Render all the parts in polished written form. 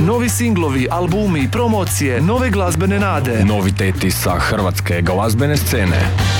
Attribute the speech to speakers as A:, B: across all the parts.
A: novi singlovi, albumi, promocije, nove glazbene nade.
B: Noviteti sa hrvatske glazbene scene.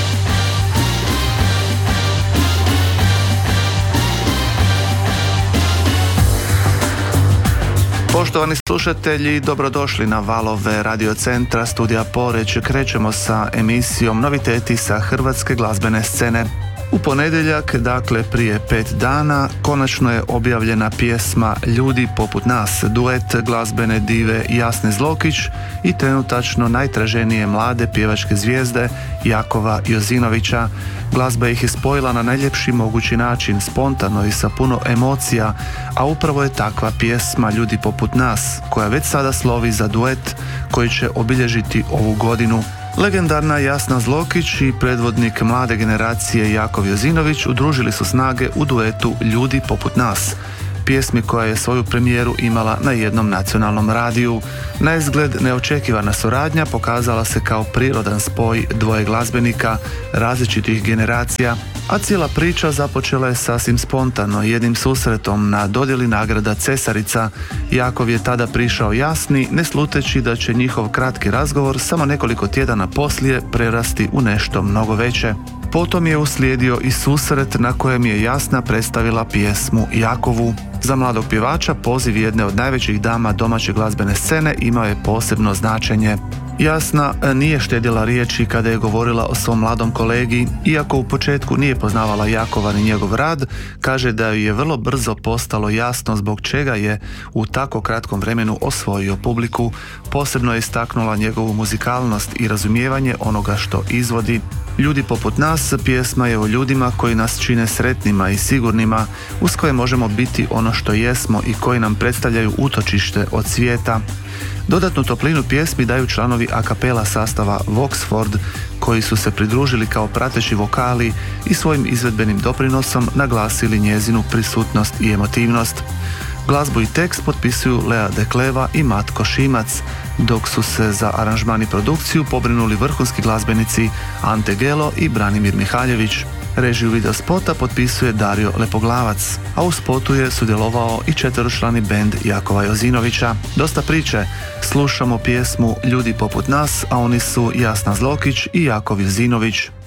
C: Poštovani slušatelji, dobrodošli na valove Radio Centra Studija Poreč. Krećemo sa emisijom Noviteti sa hrvatske glazbene scene. U ponedjeljak, dakle prije 5 dana, konačno je objavljena pjesma Ljudi poput nas, duet glazbene dive Jasne Zlokić i trenutačno najtraženije mlade pjevačke zvijezde Jakova Jozinovića. Glazba ih je spojila na najljepši mogući način, spontano i sa puno emocija, a upravo je takva pjesma Ljudi poput nas, koja već sada slovi za duet koji će obilježiti ovu godinu. Legendarna Jasna Zlokić i predvodnik mlade generacije Jakov Jozinović udružili su snage u duetu Ljudi poput nas, pjesmi koja je svoju premijeru imala na jednom nacionalnom radiju. Na izgled neočekivana suradnja pokazala se kao prirodan spoj dvoje glazbenika različitih generacija, a cijela priča započela je sasvim spontano jednim susretom na dodjeli nagrada Cesarica. Jakov je tada prišao Jasni, ne sluteći da će njihov kratki razgovor samo nekoliko tjedana poslije prerasti u nešto mnogo veće. Potom je uslijedio i susret na kojem je Jasna predstavila pjesmu Jakovu. Za mladog pjevača poziv jedne od najvećih dama domaće glazbene scene imao je posebno značenje. Jasna nije štedjela riječi kada je govorila o svom mladom kolegi, iako u početku nije poznavala Jakova ni njegov rad, kaže da joj je vrlo brzo postalo jasno zbog čega je u tako kratkom vremenu osvojio publiku. Posebno je istaknula njegovu muzikalnost i razumijevanje onoga što izvodi. Ljudi poput nas pjesma je o ljudima koji nas čine sretnima i sigurnima, uz koje možemo biti ono što jesmo i koji nam predstavljaju utočište od svijeta. Dodatnu toplinu pjesmi daju članovi a cappella sastava Voxford, koji su se pridružili kao prateći vokali i svojim izvedbenim doprinosom naglasili njezinu prisutnost i emotivnost. Glazbu i tekst potpisuju Lea Dekleva i Matko Šimac, dok su se za aranžman i produkciju pobrinuli vrhunski glazbenici Ante Gelo i Branimir Mihaljević. Režiju videospota potpisuje Dario Lepoglavac, a u spotu je sudjelovao i četveročlani bend Jakova Jozinovića. Dosta priče, slušamo pjesmu Ljudi poput nas, a oni su Jasna Zlokić i Jakov Jozinović.